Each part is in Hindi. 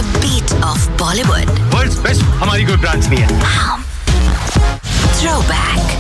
The beat of Bollywood. World's best हमारी कोई ब्रांच नहीं है. Throwback.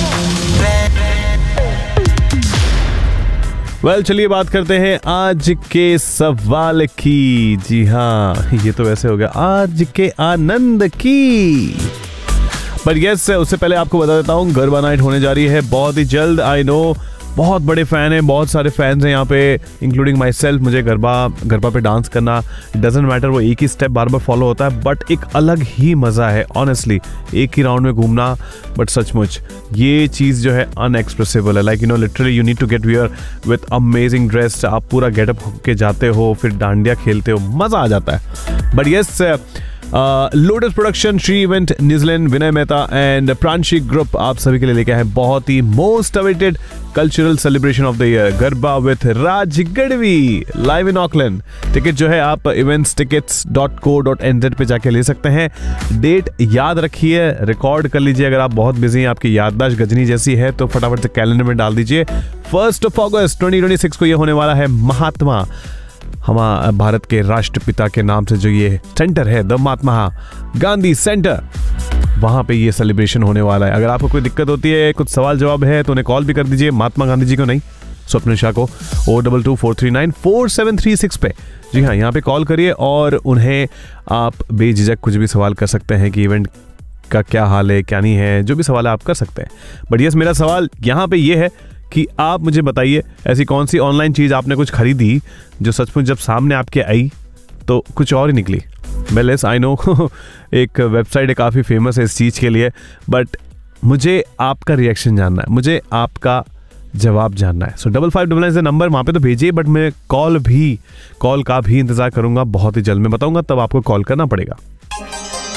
वेल चलिए बात करते हैं आज के सवाल की. जी हाँ, ये तो वैसे हो गया आज के आनंद की. पर यस, उससे पहले आपको बता देता हूँ गरबा नाइट होने जा रही है बहुत ही जल्द. आई नो बहुत बड़े फ़ैन हैं, बहुत सारे फैंस हैं यहाँ पे, इंक्लूडिंग माई सेल्फ. मुझे गरबा पे डांस करना डजेंट मैटर, वो एक ही स्टेप बार बार फॉलो होता है, बट एक अलग ही मज़ा है ऑनेस्टली एक ही राउंड में घूमना. बट सचमुच ये चीज़ जो है अनएक्सप्रेसिबल है. Like you know literally you need to get wear with amazing dress. आप पूरा गेटअप होके जाते हो, फिर डांडिया खेलते हो, मज़ा आ जाता है. But yes, lotus production, Shri event, New Zealand, Vinay Mehta and Pranshi group आप सभी के लिए लेके आए बहुत ही most awaited cultural celebration of the year, garba with Raj Gadhvi live in Auckland. Ticket जो है आप eventstickets.co.nz पे जाके ले सकते हैं. डेट याद रखिए, रिकॉर्ड कर लीजिए. अगर आप बहुत बिजी हैं, आपकी याददाश्त गजनी जैसी है, तो फटाफट से कैलेंडर में डाल दीजिए. 1 अगस्त 2026 को ये होने वाला है. महात्मा हमारे भारत के राष्ट्रपिता के नाम से जो ये सेंटर है, द महात्मा गांधी सेंटर, वहाँ पे ये सेलिब्रेशन होने वाला है. अगर आपको कोई दिक्कत होती है, कुछ सवाल जवाब है, तो उन्हें कॉल भी कर दीजिए. महात्मा गांधी जी को नहीं, स्वप्न शाह को 022-439-4736 पे. जी हाँ, यहाँ पे कॉल करिए और उन्हें आप बेझिझक कुछ भी सवाल कर सकते हैं कि इवेंट का क्या हाल है, क्या नहीं है, जो भी सवाल है आप कर सकते हैं. बट यस, मेरा सवाल यहाँ पे ये है कि आप मुझे बताइए ऐसी कौन सी ऑनलाइन चीज़ आपने कुछ खरीदी जो सचमुच जब सामने आपके आई तो कुछ और ही निकली. वेल यस, आई नो एक वेबसाइट है काफ़ी फेमस है इस चीज़ के लिए, बट मुझे आपका रिएक्शन जानना है, मुझे आपका जवाब जानना है. सो 5599 नंबर वहाँ पे तो भेजिए, बट मैं कॉल का भी इंतज़ार करूँगा. बहुत ही जल्द मैं बताऊँगा, तब आपको कॉल करना पड़ेगा.